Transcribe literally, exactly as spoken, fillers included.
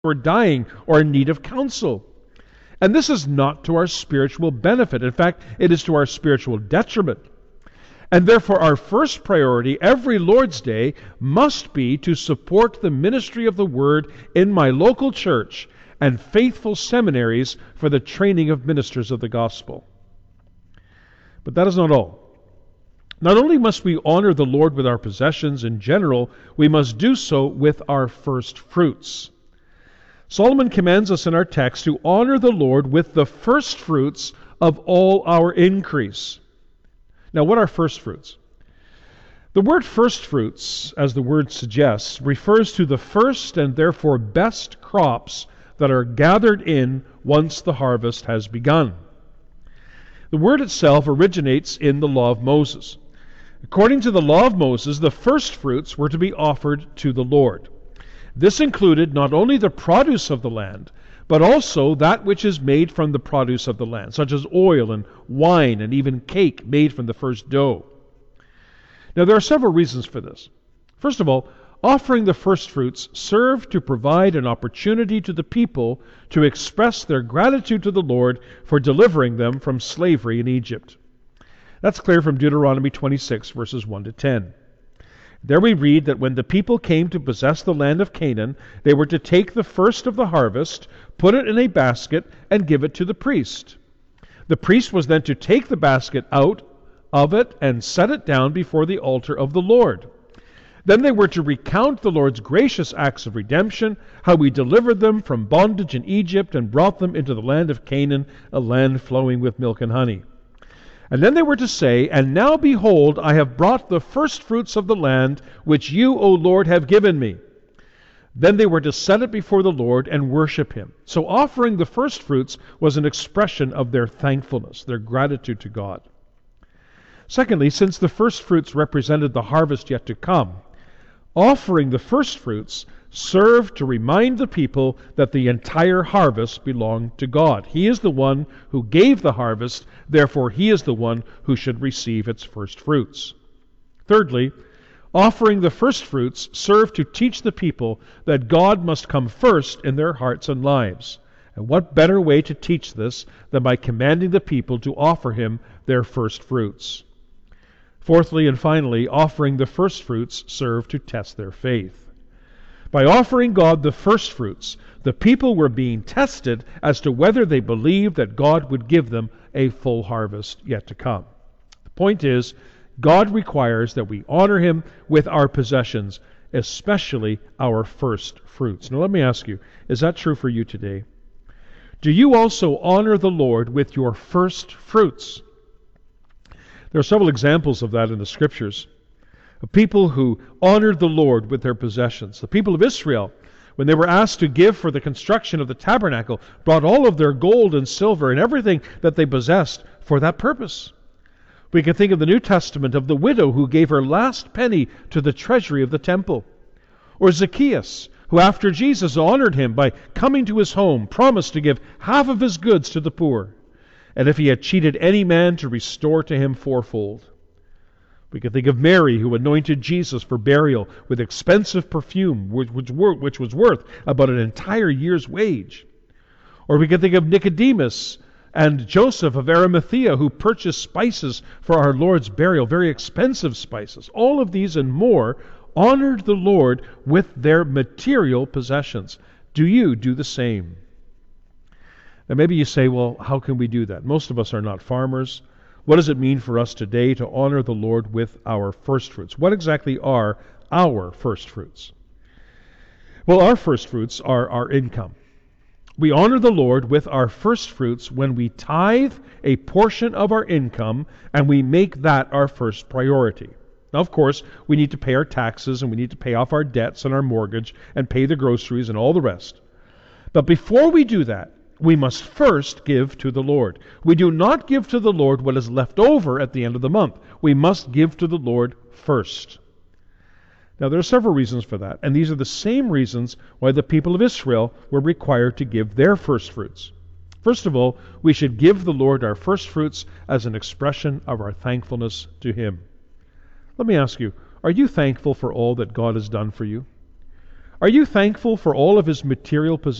who are dying or in need of counsel. And this is not to our spiritual benefit. In fact, it is to our spiritual detriment. And therefore, our first priority every Lord's Day must be to support the ministry of the Word in my local church and faithful seminaries for the training of ministers of the gospel. But that is not all. Not only must we honor the Lord with our possessions in general, we must do so with our first fruits. Solomon commands us in our text to honor the Lord with the first fruits of all our increase. Now, what are first fruits? The word first fruits, as the word suggests, refers to the first and therefore best crops that are gathered in once the harvest has begun. The word itself originates in the law of Moses. According to the law of Moses, the first fruits were to be offered to the Lord. This included not only the produce of the land, but also that which is made from the produce of the land, such as oil and wine and even cake made from the first dough. Now, there are several reasons for this. First of all, offering the first fruits served to provide an opportunity to the people to express their gratitude to the Lord for delivering them from slavery in Egypt. That's clear from Deuteronomy twenty-six, verses one to ten. There we read that when the people came to possess the land of Canaan, they were to take the first of the harvest, put it in a basket, and give it to the priest. The priest was then to take the basket out of it and set it down before the altar of the Lord. Then they were to recount the Lord's gracious acts of redemption, how He delivered them from bondage in Egypt and brought them into the land of Canaan, a land flowing with milk and honey. And then they were to say, "And now behold, I have brought the first fruits of the land, which you, O Lord, have given me." Then they were to set it before the Lord and worship Him. So offering the first fruits was an expression of their thankfulness, their gratitude to God. Secondly, since the first fruits represented the harvest yet to come, offering the first fruits served to remind the people that the entire harvest belonged to God. He is the one who gave the harvest, therefore He is the one who should receive its first fruits. Thirdly, offering the first fruits served to teach the people that God must come first in their hearts and lives. And what better way to teach this than by commanding the people to offer Him their first fruits? Fourthly and finally, offering the first fruits served to test their faith. By offering God the first fruits, the people were being tested as to whether they believed that God would give them a full harvest yet to come. The point is, God requires that we honor Him with our possessions, especially our first fruits. Now let me ask you, is that true for you today? Do you also honor the Lord with your first fruits? There are several examples of that in the Scriptures. Of people who honored the Lord with their possessions. The people of Israel, when they were asked to give for the construction of the tabernacle, brought all of their gold and silver and everything that they possessed for that purpose. We can think of the New Testament of the widow who gave her last penny to the treasury of the temple. Or Zacchaeus, who after Jesus honored him by coming to his home, promised to give half of his goods to the poor, and if he had cheated any man, to restore to him fourfold. We can think of Mary, who anointed Jesus for burial with expensive perfume, which, which, which was worth about an entire year's wage. Or we can think of Nicodemus and Joseph of Arimathea, who purchased spices for our Lord's burial, very expensive spices. All of these and more honored the Lord with their material possessions. Do you do the same? Now maybe you say, well, how can we do that? Most of us are not farmers. What does it mean for us today to honor the Lord with our first fruits? What exactly are our first fruits? Well, our first fruits are our income. We honor the Lord with our first fruits when we tithe a portion of our income and we make that our first priority. Now, of course, we need to pay our taxes and we need to pay off our debts and our mortgage and pay the groceries and all the rest. But before we do that, we must first give to the Lord. We do not give to the Lord what is left over at the end of the month. We must give to the Lord first. Now, there are several reasons for that, and these are the same reasons why the people of Israel were required to give their first fruits. First of all, we should give the Lord our first fruits as an expression of our thankfulness to Him. Let me ask you, are you thankful for all that God has done for you? Are you thankful for all of his material possessions?